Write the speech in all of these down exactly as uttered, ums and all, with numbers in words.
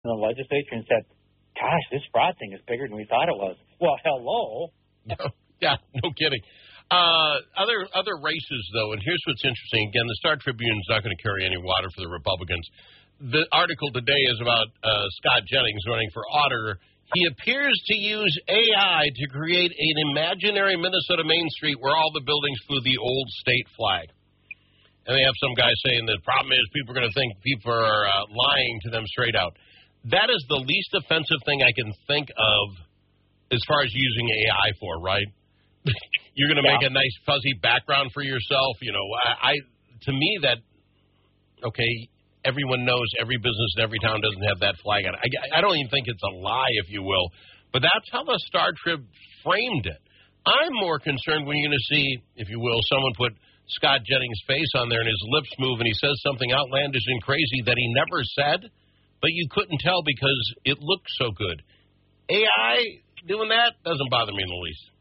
the legislature and said, gosh, this fraud thing is bigger than we thought it was. Well, hello. Yeah, no kidding. Uh, other other races, though, and here's what's interesting. Again, the Star Tribune is not going to carry any water for the Republicans. The article today is about uh, Scott Jennings running for auditor. He appears to use A I to create an imaginary Minnesota Main Street where all the buildings flew the old state flag. And they have some guy saying the problem is people are going to think people are uh, lying to them straight out. That is the least offensive thing I can think of as far as using A I for, right? You're going to make yeah. a nice fuzzy background for yourself. You know, I, I to me that, okay, everyone knows every business in every town doesn't have that flag on it. I, I don't even think it's a lie, if you will. But that's how the Star Trib framed it. I'm more concerned when you're going to see, if you will, someone put Scott Jennings' face on there and his lips move and he says something outlandish and crazy that he never said, but you couldn't tell because it looked so good. A I doing that doesn't bother me in the least.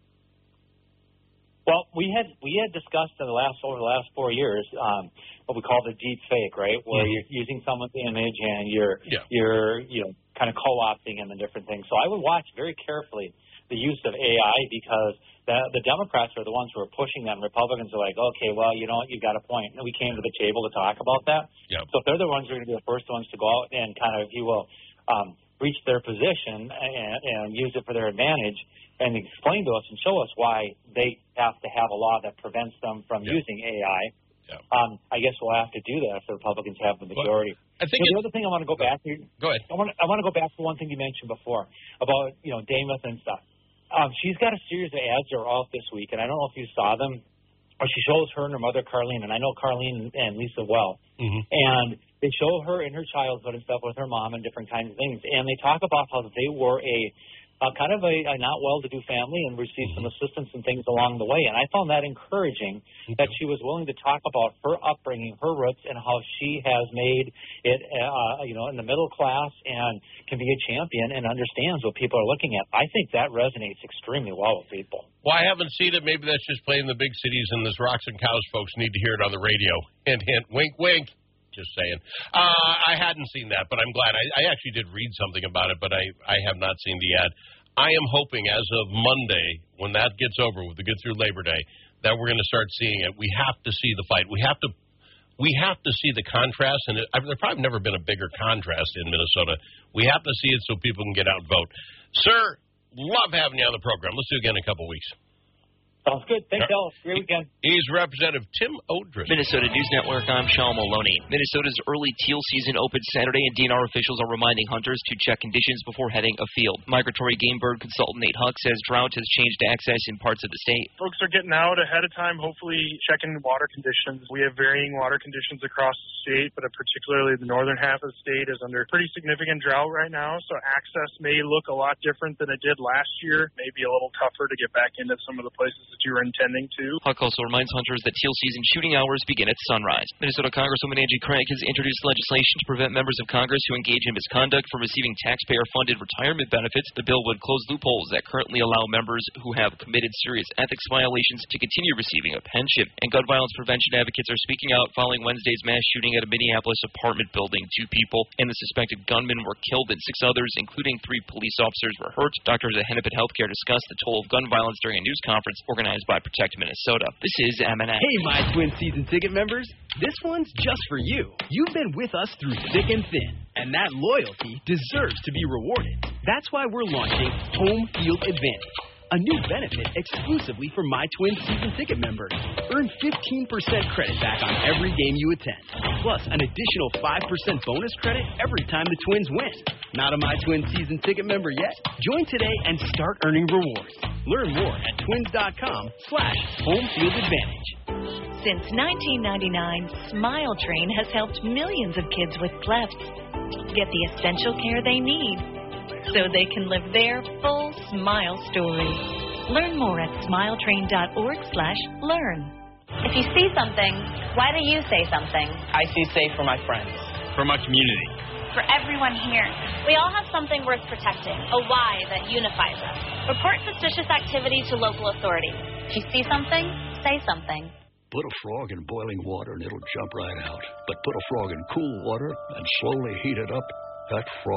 Well, we had we had discussed in the last over the last four years um, what we call the deep fake, right? Where mm-hmm. you're using someone's image and you're yeah. you're you know kind of co-opting them and different things. So I would watch very carefully the use of A I because the the Democrats are the ones who are pushing that. And Republicans are like, okay, well, you know what, you got a point. And we came to the table to talk about that. Yep. So if they're the ones who are going to be the first ones to go out and kind of, if you will, um, reach their position and, and use it for their advantage and explain to us and show us why they have to have a law that prevents them from yep. using A I. Yep. Um, I guess we'll have to do that if the Republicans have the majority. Well, I think so the other thing I want to go back to. Go ahead. I want to, I want to go back to one thing you mentioned before about, you know, Damath and stuff. Um, she's got a series of ads that are out this week, and I don't know if you saw them. Or she shows her and her mother, Carlene, and I know Carlene and Lisa well. Mm-hmm. And they show her in her childhood and stuff with her mom and different kinds of things. And they talk about how they were a uh, kind of a, a not well-to-do family and received mm-hmm. some assistance and things along the way. And I found that encouraging mm-hmm. that she was willing to talk about her upbringing, her roots, and how she has made it, uh, you know, in the middle class and can be a champion and understands what people are looking at. I think that resonates extremely well with people. Well, I haven't seen it. Maybe that's just playing in the big cities, and this Rocks and Cows folks need to hear it on the radio. Hint, hint, wink, wink. Just saying. Uh, I hadn't seen that, but I'm glad. I, I actually did read something about it, but I, I have not seen the ad. I am hoping as of Monday, when that gets over with, to get through Labor Day, that we're going to start seeing it. We have to see the fight. We have to we have to see the contrast, and it, there's probably never been a bigger contrast in Minnesota. We have to see it so people can get out and vote. Sir, love having you on the program. Let's do it again in a couple weeks. Sounds good. Thanks, Ellis. Great weekend. He's Representative Tim O'Driscoll. Minnesota News Network, I'm Sean Maloney. Minnesota's early teal season opens Saturday, and D N R officials are reminding hunters to check conditions before heading afield. Migratory game bird consultant Nate Huck says drought has changed access in parts of the state. Folks are getting out ahead of time, hopefully checking water conditions. We have varying water conditions across the state, but particularly the northern half of the state is under pretty significant drought right now, so access may look a lot different than it did last year. Maybe a little tougher to get back into some of the places that you were intending to. Huck also reminds hunters that teal season shooting hours begin at sunrise. Minnesota Congresswoman Angie Craig has introduced legislation to prevent members of Congress who engage in misconduct from receiving taxpayer-funded retirement benefits. The bill would close loopholes that currently allow members who have committed serious ethics violations to continue receiving a pension. And gun violence prevention advocates are speaking out following Wednesday's mass shooting at a Minneapolis apartment building. Two people and the suspected gunman were killed and six others, including three police officers, were hurt. Doctors at Hennepin Healthcare discussed the toll of gun violence during a news conference organized by Protect Minnesota. This is M and A. Hey, my Twin Season Ticket members. This one's just for you. You've been with us through thick and thin, and that loyalty deserves to be rewarded. That's why we're launching Home Field Advantage, a new benefit exclusively for my Twin Season Ticket members. Earn fifteen percent credit back on every game you attend, plus an additional five percent bonus credit every time the Twins win. Not a My Twin Season Ticket member yet? Join today and start earning rewards. Learn more at twins.com slash home field advantage. Since nineteen ninety-nine, Smile Train has helped millions of kids with clefts get the essential care they need so they can live their full smile story. Learn more at smiletrain.org slash learn. If you see something, why do you say something? I see safe for my friends. For my community. For everyone here. We all have something worth protecting, a why that unifies us. Report suspicious activity to local authorities. If you see something, say something. Put a frog in boiling water and it'll jump right out. But put a frog in cool water and slowly heat it up, that frog